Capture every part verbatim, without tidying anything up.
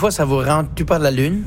fois, ça vous rentre-tu par la Lune?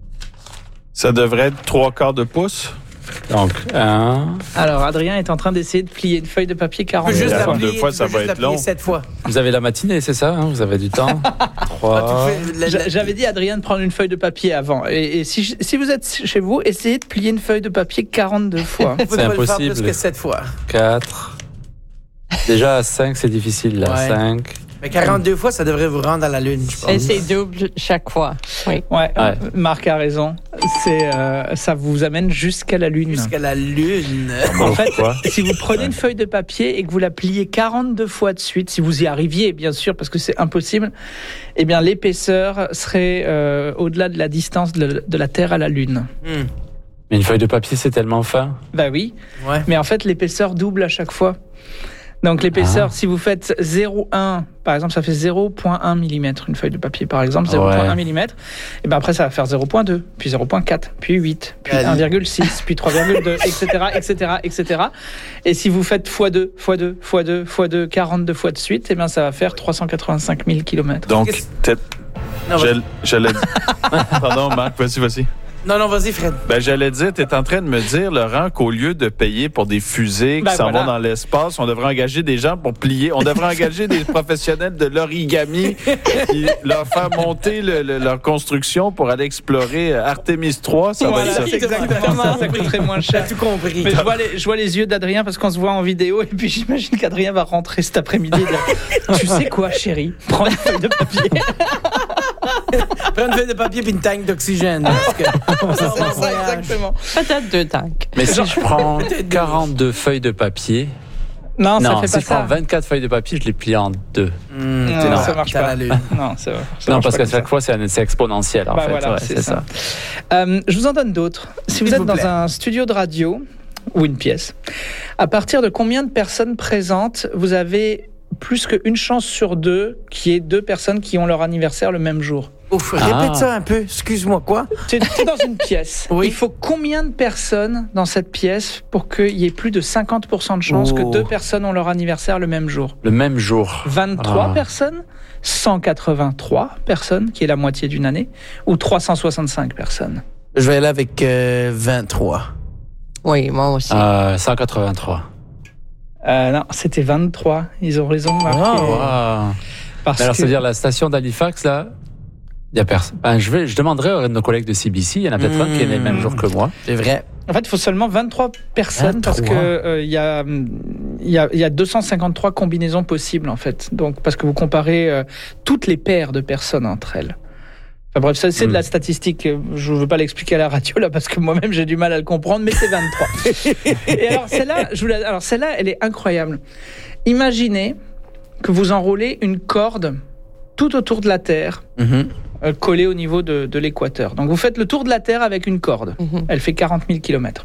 Ça devrait être trois quarts de pouce. Donc, un. Alors, Adrien est en train d'essayer de plier une feuille de papier quarante Juste la fois. deux plier, fois, tu ça peux va juste être la plier long. sept fois. Vous avez la matinée, c'est ça, hein? Vous avez du temps. Trois. Ah, tu fais la- la- J'a- J'avais dit à Adrien de prendre une feuille de papier avant. Et, et si, si vous êtes chez vous, essayez de plier une feuille de papier quarante-deux fois. Vous C'est pouvez le faire impossible. plus que sept fois. Quatre. Déjà, à cinq, c'est difficile, là. Ouais. Cinq. Mais quarante-deux fois, ça devrait vous rendre à la Lune, je pense. Et c'est double chaque fois. Oui. Ouais, Ouais. Marc a raison. C'est, euh, ça vous amène jusqu'à la Lune. Jusqu'à la Lune. En fait, Pourquoi? si vous prenez une feuille de papier et que vous la pliez quarante-deux fois de suite, si vous y arriviez, bien sûr, parce que c'est impossible, eh bien, l'épaisseur serait euh, au-delà de la distance de, de la Terre à la Lune. Hmm. Mais une feuille de papier, c'est tellement fin. Bah oui, Ouais. mais en fait, l'épaisseur double à chaque fois. Donc, l'épaisseur, Ah. si vous faites zéro virgule un, par exemple, ça fait zéro virgule un millimètre, une feuille de papier, par exemple, zéro virgule un Ouais. millimètre, et ben après, ça va faire zéro virgule deux, puis zéro virgule quatre, puis huit, puis Allez. un virgule six, puis trois virgule deux, et cetera, et cetera, et cetera. Et si vous faites fois deux, fois deux, fois deux, fois deux, quarante-deux fois de suite, et ben ça va faire trois cent quatre-vingt-cinq mille kilomètres. Donc, Qu'est-ce- peut-être. Non, vas-y. j'allais- J'allais. Pardon, Marc, vas-y, vas-y. non, non, vas-y, Fred. Ben, j'allais dire, tu es en train de me dire, Laurent, qu'au lieu de payer pour des fusées qui Ben, s'en voilà. vont dans l'espace, on devrait engager des gens pour plier. On devrait engager des professionnels de l'origami qui leur faire monter le- le- leur construction pour aller explorer Artemis trois. Ça Voilà, va être ça. c'est exactement ça, ça coûterait moins cher. T'as tout compris. Mais je vois, les, je vois les yeux d'Adrien parce qu'on se voit en vidéo et puis j'imagine qu'Adrien va rentrer cet après-midi et dire tu sais quoi chérie, prends une feuille de papier. Prends une feuille de papier et une tank d'oxygène. Parce que on s'en va en voyage. Exactement. Peut-être deux tanks. Mais si je prends Peut-être deux. quarante-deux feuilles de papier. Non, ça Non, fait si pas je prends ça. vingt-quatre feuilles de papier, je les plie en deux. Hmm, Non, t'es là, ça marche t'es à pas. la Lune. Non, ça va. ça Non, marche parce pas qu'à comme chaque ça. fois, c'est, c'est exponentiel, en Bah fait. voilà, Ouais, c'est ça. Euh, je vous en donne d'autres. Si vous S'il êtes vous dans plaît. un studio de radio ou une pièce, à partir de combien de personnes présentes vous avez plus qu'une chance sur deux qu'il y ait deux personnes qui ont leur anniversaire le même jour? Ouf, Ah. répète ça un peu. Excuse-moi, quoi? Tu es dans une pièce. Oui. Il faut combien de personnes dans cette pièce pour qu'il y ait plus de cinquante pour cent de chances Oh. que deux personnes ont leur anniversaire le même jour? Le même jour. vingt-trois Ah. personnes, cent quatre-vingt-trois personnes, qui est la moitié d'une année, ou trois cent soixante-cinq personnes? Je vais aller avec euh, vingt-trois. Oui, moi aussi. Euh, cent quatre-vingt-trois. Euh, non, c'était vingt-trois. Ils ont raison, Marc. Oh. Et- Wow. Parce Mais alors, que- c'est-à-dire, la station d'Halifax, là, il y a personne. Ben, je, vais, je demanderai à nos collègues de C B C. Il y en a peut-être un qui est né le même jour que moi. C'est vrai. En fait, il faut seulement vingt-trois personnes parce que vingt-trois. euh, il y a hum, il y a, il y a deux cent cinquante-trois combinaisons possibles en fait. Donc parce que vous comparez euh, toutes les paires de personnes entre elles. Enfin bref, ça c'est de Mm. la statistique. Je ne veux pas l'expliquer à la radio là parce que moi-même j'ai du mal à le comprendre, mais c'est vingt-trois. Et alors celle-là, je vous la- alors celle-là, elle est incroyable. Imaginez que vous enroulez une corde tout autour de la Terre, Mhm. euh, collée au niveau de, de l'équateur. Donc vous faites le tour de la Terre avec une corde. Mhm. Elle fait quarante mille kilomètres.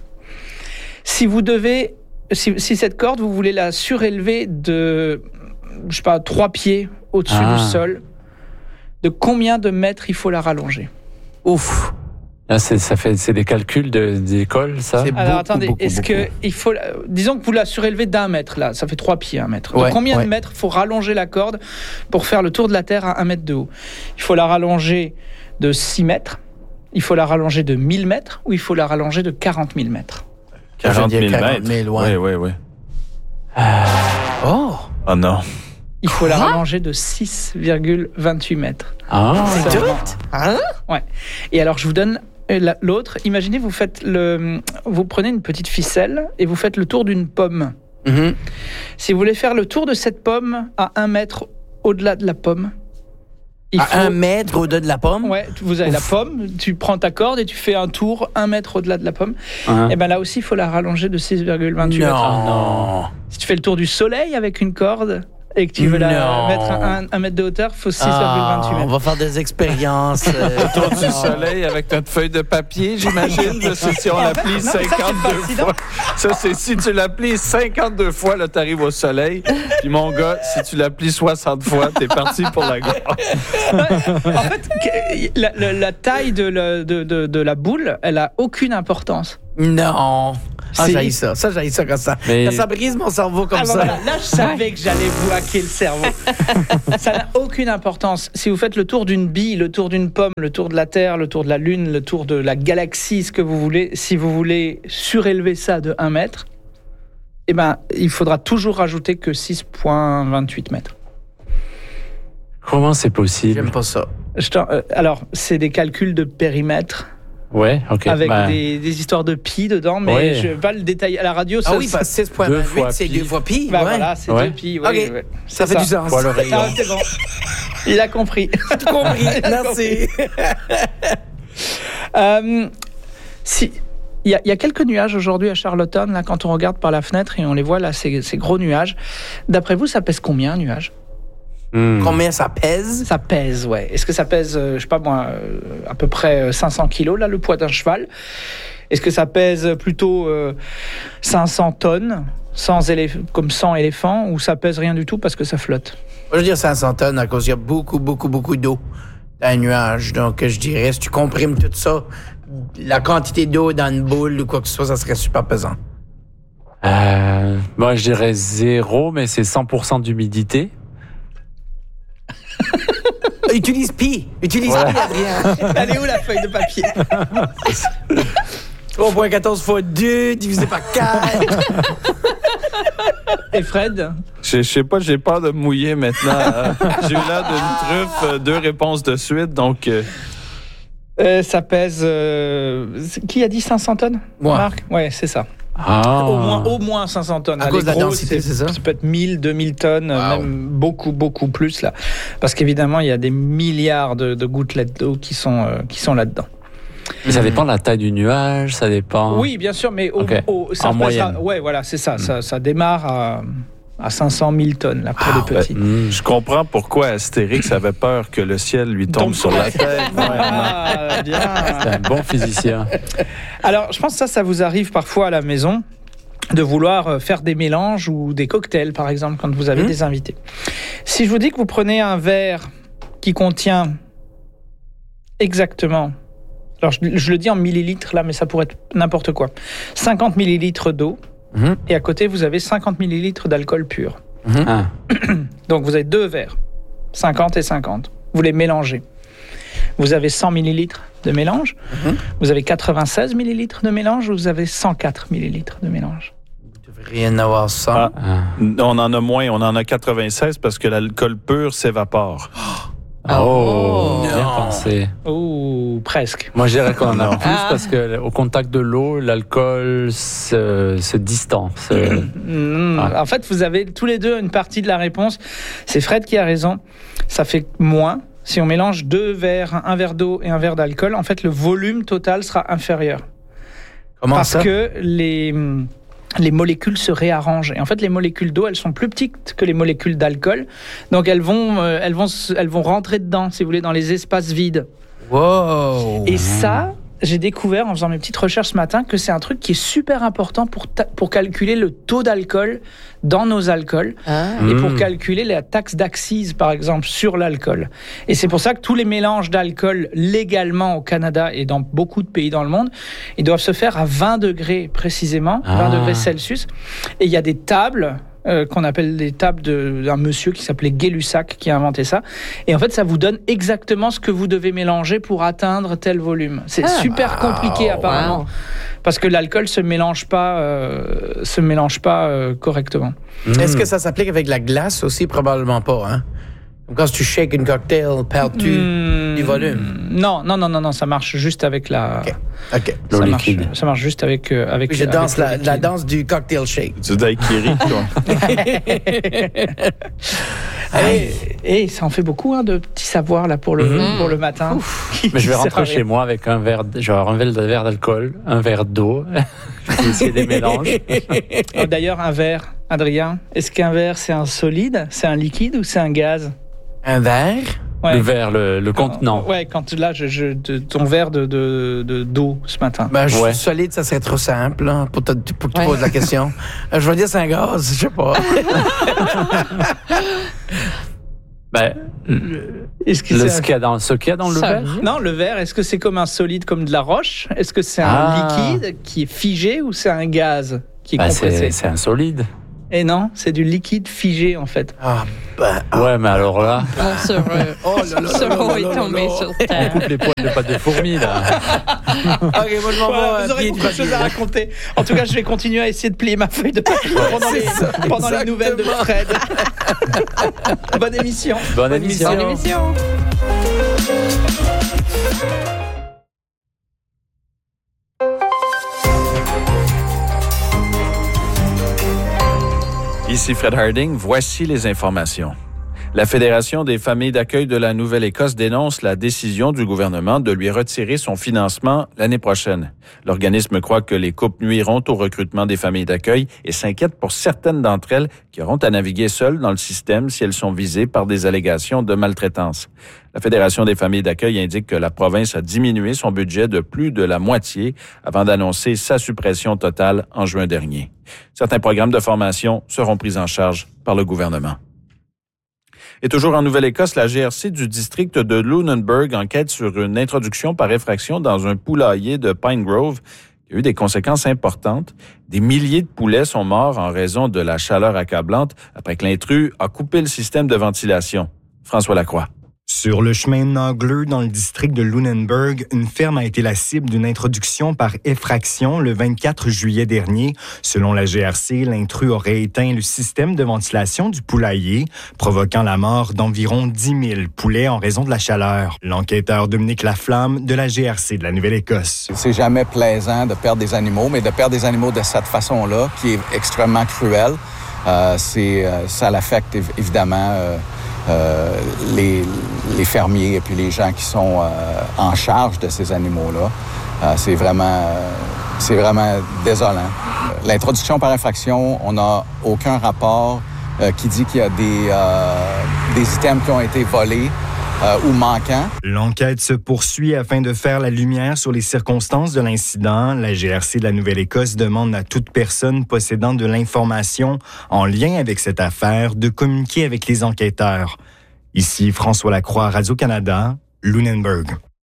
Si vous devez, si, si cette corde, vous voulez la surélever de, je sais pas, trois pieds au-dessus Ah. du sol, de combien de mètres il faut la rallonger? Ouf. Là, c'est, ça fait, c'est des calculs de, d'école, ça. C'est Alors beaucoup, attendez, beaucoup, est-ce que beaucoup. il faut, la- disons que vous la surélevez d'un mètre là, ça fait trois pieds un mètre. Ouais, de combien ouais. de mètres faut rallonger la corde pour faire le tour de la Terre à un mètre de haut? Il faut la rallonger de six mètres, il faut la rallonger de mille mètres ou il faut la rallonger de quarante mille mètres? quarante Je veux mille dire quarante mètres. mille, ouais. Oui, oui, oui. Oh. Oh non. Il faut la rallonger de six virgule vingt-huit mètres. Ah. C'est Seulement. tout? Hein? Et alors, je vous donne euh, la- l'autre. Imaginez, vous faites le, vous prenez une petite ficelle et vous faites le tour d'une pomme. Mhm. Si vous voulez faire le tour de cette pomme à un mètre au-delà de la pomme, il À faut. un mètre au-delà de la pomme? Ouais, vous avez Ouf. la pomme, tu prends ta corde et tu fais un tour un mètre au-delà de la pomme. Hein. Et bien là aussi, il faut la rallonger de six virgule vingt-huit mètres. Non. Si tu fais le tour du soleil avec une corde et que tu veux la Non. mettre à un, un mètre de hauteur, il faut six virgule Ah, vingt-huit on mètres. va faire des expériences. euh, Autour du soleil avec notre feuille de papier, j'imagine. Là, c'est si on la plie non, mais ça, c'est cinquante-deux fascinant. fois. Ça, c'est si tu la plies cinquante-deux fois, là, t'arrives au soleil. Puis mon gars, si tu la plies soixante fois, t'es parti pour la gloire. En fait, que- la, la- la taille de la, de, de- de la boule, elle a aucune importance. Non. Ah, C'est- j'haïs ça. Ça, j'haïs ça quand ça. Mais- Quand ça brise mon cerveau comme Ah, bah, ça. voilà. Là, je savais que j'allais vous hacker le cerveau. Ça n'a aucune importance. Si vous faites le tour d'une bille, le tour d'une pomme, le tour de la Terre, le tour de la Lune, le tour de la galaxie, ce que vous voulez, si vous voulez surélever ça de un mètre, eh ben, il faudra toujours rajouter que six virgule vingt-huit mètres. Comment c'est possible? J'aime pas ça. Je t'en- euh, alors, c'est des calculs de périmètre Ouais, ok. avec bah, des, des histoires de pi dedans, mais Ouais. je ne vais pas le détailler. À la radio, ça, Ah oui, ça- parce que six virgule Deux fois vingt-huit, c'est pi. deux fois pi. bah ouais. voilà, c'est Ouais. deux pi. ouais, Ok. ouais. Ça C'est fait du sens. Fois le rayon. Ah, c'est bon. Il a compris. Tout compris. Merci. Euh, si, il y, a- il y a quelques nuages aujourd'hui à Charlottetown, là, quand on regarde par la fenêtre et on les voit, là, ces, ces gros nuages. D'après vous, ça pèse combien, un nuage? hmm. Combien ça pèse? Ça pèse, ouais. Est-ce que ça pèse, euh, je sais pas moi, euh, à peu près euh, cinq cents kilos, là, le poids d'un cheval? Est-ce que ça pèse plutôt euh, cinq cents tonnes, sans élé- comme cent éléphants, ou ça pèse rien du tout parce que ça flotte? Moi, je veux dire cinq cents tonnes à cause qu'il y a beaucoup, beaucoup, beaucoup d'eau dans un nuage. Donc, je dirais, si tu comprimes tout ça, la quantité d'eau dans une boule ou quoi que ce soit, ça serait super pesant. Euh, moi, je dirais zéro, mais c'est cent pour cent d'humidité. Utilise pi. Utilise Ouais. pi, Adrien. Elle est où la feuille de papier? trois virgule quatorze fois deux divisé par quatre. Et Fred? Je je sais pas, j'ai peur de me mouiller maintenant. Euh, J'ai eu l'air d'une truffe, euh, deux réponses de suite, donc euh, Euh, ça pèse. euh, Qui a dit cinq cents tonnes? Moi. Marc? Ouais, c'est ça. Ah. Au moins, au moins cinq cents tonnes. À Là, cause les de la gros, densité, c'est ça? Ça peut être mille, deux mille tonnes, Wow. même beaucoup, beaucoup plus là. Parce qu'évidemment, il y a des milliards de, de gouttelettes d'eau qui sont, euh, qui sont là-dedans. Mais ça dépend de la taille du nuage, ça dépend. Oui, bien sûr, mais au, Ok. au- ça En pèsera- moyenne. Ouais, voilà, c'est ça, ça. Ça démarre à, à cinq cent mille tonnes là, pour Ah, les petits. Hmm. je comprends pourquoi Astérix avait peur que le ciel lui tombe, Tombe sur sur la la tête. Ouais. Ah, bien. C'est un bon physicien. Alors, je pense que ça, ça vous arrive parfois à la maison de vouloir euh, faire des mélanges ou des cocktails, par exemple, quand vous avez Mmh. des invités. Si je vous dis que vous prenez un verre qui contient exactement, alors je, je le dis en millilitres là, mais ça pourrait être n'importe quoi, cinquante millilitres d'eau, Mhm. et à côté, vous avez cinquante millilitres d'alcool pur. Ah. Donc, vous avez deux verres, cinquante et cinquante. Vous les mélangez. Vous avez cent millilitres de mélange, Mhm. vous avez quatre-vingt-seize millilitres de mélange, ou vous avez cent quatre millilitres de mélange. Il devrait rien avoir ça. Ah. Ah. On en a moins, on en a quatre-vingt-seize parce que l'alcool pur s'évapore. Oh, Oh. bien Non. pensé. Ou presque. Moi, je dirais qu'on en a Non. plus Ah. parce que au contact de l'eau, l'alcool se, se distance. Euh, Mmh. Ah. En fait, vous avez tous les deux une partie de la réponse. C'est Fred qui a raison. Ça fait moins. Si on mélange deux verres, un verre d'eau et un verre d'alcool, en fait, le volume total sera inférieur. Comment Parce ça? que les, les molécules se réarrangent. Et en fait, les molécules d'eau, elles sont plus petites que les molécules d'alcool. Donc, elles vont, euh, elles, vont, se- elles vont rentrer dedans, si vous voulez, dans les espaces vides. Wow. Et ça, j'ai découvert en faisant mes petites recherches ce matin que c'est un truc qui est super important pour, ta- pour calculer le taux d'alcool dans nos alcools Ah. et pour Mm. calculer la taxe d'accise, par exemple, sur l'alcool. Et c'est pour ça que tous les mélanges d'alcool légalement au Canada et dans beaucoup de pays dans le monde, ils doivent se faire à vingt degrés précisément, vingt Ah. degrés Celsius. Et il y a des tables euh, qu'on appelle des tables de- d'un monsieur qui s'appelait Gay-Lussac qui a inventé ça. Et en fait, ça vous donne exactement ce que vous devez mélanger pour atteindre tel volume. C'est Ah. super compliqué apparemment. Wow. Parce que l'alcool se mélange pas, euh, se mélange pas euh, correctement. Est-ce hmm. que ça s'applique avec la glace aussi? Probablement pas, hein? Donc, quand tu shakes une cocktail, perds-tu Hmm, du volume? Non, non, non, non, non, ça marche juste avec la. Ok. OK. L'eau Ça marche, liquide. ça marche juste avec euh, avec. Je avec danse le la, liquide. la danse du cocktail shake. Du daiquiri, toi. Et, et ça en fait beaucoup hein, de petits savoirs là pour le Mhm. pour le matin. Mais je vais Ça rentrer sert à chez rien. moi avec un verre, je vais avoir un verre, un verre d'alcool, un verre d'eau. Je vais essayer des mélanges. Oh, d'ailleurs, un verre, Adrien, est-ce qu'un verre c'est un solide, c'est un liquide ou c'est un gaz? Un verre? Ouais. Le verre, le, le contenant. Ouais, quand là, je, je, de- ton verre de, de, de- d'eau ce matin. Ben, je Ouais. suis solide, ça serait trop simple hein, pour, te, pour que tu Ouais. poses la question. Euh, je vais dire c'est un gaz, je sais pas. Ben, le- Est-ce que Le, c'est ce un- qu'il y a dans, ce qu'il y a dans le Ça, verre? Non, le verre, est-ce que c'est comme un solide, comme de la roche? Est-ce que c'est un Ah. liquide qui est figé ou c'est un gaz qui est Bah, compressé? c'est, c'est un solide. Et non, c'est du liquide figé en fait. Ah, ben. Ouais, mais alors là, On se, re... Oh là là se là là là est là tombé là. sur on terre. coupe les poils de pâte de fourmi, là. Ok, moi je m'en vais. Voilà, à vous aurez pied beaucoup de du choses à papier. raconter. En tout cas, je vais continuer à essayer de plier ma feuille de papier pendant, les, ça, pendant les nouvelles de exactement. Fred. Bonne émission. Bonne émission. Bonne émission. Ici Fred Harding, voici les informations. La Fédération des familles d'accueil de la Nouvelle-Écosse dénonce la décision du gouvernement de lui retirer son financement l'année prochaine. L'organisme croit que les coupes nuiront au recrutement des familles d'accueil et s'inquiète pour certaines d'entre elles qui auront à naviguer seules dans le système si elles sont visées par des allégations de maltraitance. La Fédération des familles d'accueil indique que la province a diminué son budget de plus de la moitié avant d'annoncer sa suppression totale en juin dernier. Certains programmes de formation seront pris en charge par le gouvernement. Et toujours en Nouvelle-Écosse, la G R C du district de Lunenburg enquête sur une introduction par effraction dans un poulailler de Pine Grove qui a eu des conséquences importantes. Des milliers de poulets sont morts en raison de la chaleur accablante après que l'intrus a coupé le système de ventilation. François Lacroix. Sur le chemin Nagleux, dans le district de Lunenburg, une ferme a été la cible d'une introduction par effraction le vingt-quatre juillet dernier. Selon la G R C, l'intrus aurait éteint le système de ventilation du poulailler, provoquant la mort d'environ dix mille poulets en raison de la chaleur. L'enquêteur Dominique Laflamme de la G R C de la Nouvelle-Écosse. C'est jamais plaisant de perdre des animaux, mais de perdre des animaux de cette façon-là, qui est extrêmement cruelle, euh, c'est, euh, ça l'affecte év- évidemment euh, euh, les, les fermiers et puis les gens qui sont euh, en charge de ces animaux-là. Euh, c'est vraiment, euh, c'est vraiment désolant. Euh, L'introduction par infraction, on n'a aucun rapport euh, qui dit qu'il y a des, euh, des items qui ont été volés euh, ou manquants. L'enquête se poursuit afin de faire la lumière sur les circonstances de l'incident. La G R C de la Nouvelle-Écosse demande à toute personne possédant de l'information en lien avec cette affaire de communiquer avec les enquêteurs. Ici François Lacroix, Radio-Canada, Lunenburg.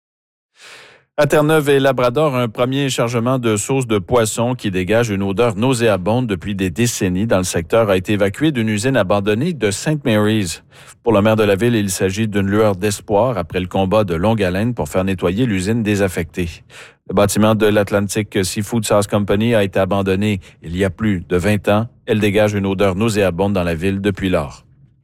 À Terre-Neuve et Labrador, un premier chargement de sauce de poisson qui dégage une odeur nauséabonde depuis des décennies dans le secteur a été évacué d'une usine abandonnée de Saint Mary's. Pour le maire de la ville, il s'agit d'une lueur d'espoir après le combat de longue haleine pour faire nettoyer l'usine désaffectée. Le bâtiment de l'Atlantic Seafood Sauce Company a été abandonné il y a plus de vingt ans. Elle dégage une odeur nauséabonde dans la ville depuis lors.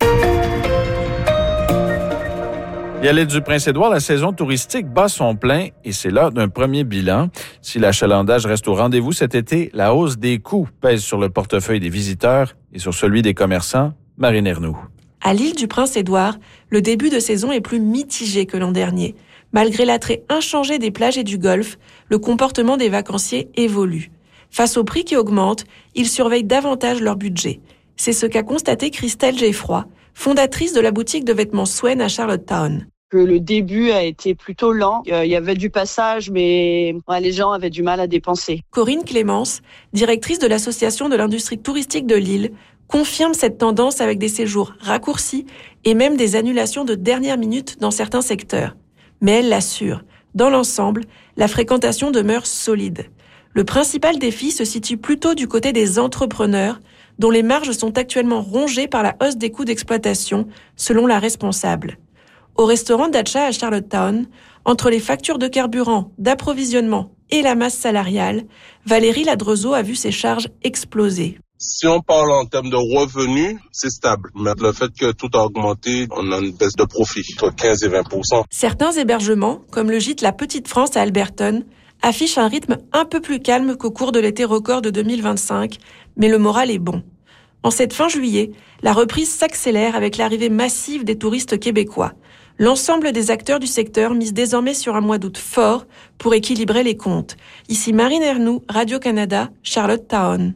Et à l'île du Prince-Édouard, la saison touristique bat son plein et c'est l'heure d'un premier bilan. Si l'achalandage reste au rendez-vous cet été, la hausse des coûts pèse sur le portefeuille des visiteurs et sur celui des commerçants. Marine Ernoux. À l'île du Prince-Édouard, le début de saison est plus mitigé que l'an dernier. Malgré l'attrait inchangé des plages et du golfe, le comportement des vacanciers évolue. Face aux prix qui augmentent, ils surveillent davantage leur budget. C'est ce qu'a constaté Christelle Geffroy, fondatrice de la boutique de vêtements Swen à Charlottetown. Que le début a été plutôt lent. Il y avait du passage, mais ouais, les gens avaient du mal à dépenser. Corinne Clémence, directrice de l'association de l'industrie touristique de l'île, confirme cette tendance avec des séjours raccourcis et même des annulations de dernière minute dans certains secteurs. Mais elle l'assure, dans l'ensemble, la fréquentation demeure solide. Le principal défi se situe plutôt du côté des entrepreneurs, dont les marges sont actuellement rongées par la hausse des coûts d'exploitation, selon la responsable. Au restaurant Dacha à Charlottetown, entre les factures de carburant, d'approvisionnement et la masse salariale, Valérie Ladrezeau a vu ses charges exploser. Si on parle en termes de revenus, c'est stable. Mais le fait que tout a augmenté, on a une baisse de profit, entre quinze et vingt pour cent. Certains hébergements, comme le gîte La Petite France à Alberton, affichent un rythme un peu plus calme qu'au cours de l'été record de deux mille vingt-cinq, mais le moral est bon. En cette fin juillet, la reprise s'accélère avec l'arrivée massive des touristes québécois. L'ensemble des acteurs du secteur misent désormais sur un mois d'août fort pour équilibrer les comptes. Ici Marine Ernoux, Radio-Canada, Charlottetown.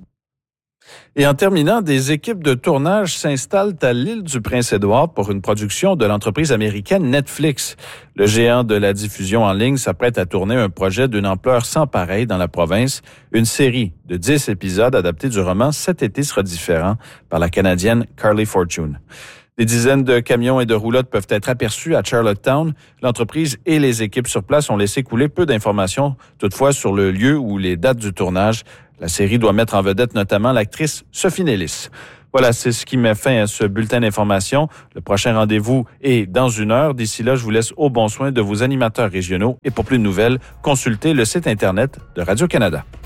Et en terminant, des équipes de tournage s'installent à l'île du Prince-Édouard pour une production de l'entreprise américaine Netflix. Le géant de la diffusion en ligne s'apprête à tourner un projet d'une ampleur sans pareille dans la province, une série de dix épisodes adaptés du roman « Cet été sera différent » par la Canadienne Carly Fortune. Des dizaines de camions et de roulottes peuvent être aperçus à Charlottetown. L'entreprise et les équipes sur place ont laissé couler peu d'informations, toutefois, sur le lieu ou les dates du tournage. La série doit mettre en vedette notamment l'actrice Sophie Nellis. Voilà, c'est ce qui met fin à ce bulletin d'information. Le prochain rendez-vous est dans une heure. D'ici là, je vous laisse au bon soin de vos animateurs régionaux. Et pour plus de nouvelles, consultez le site Internet de Radio-Canada.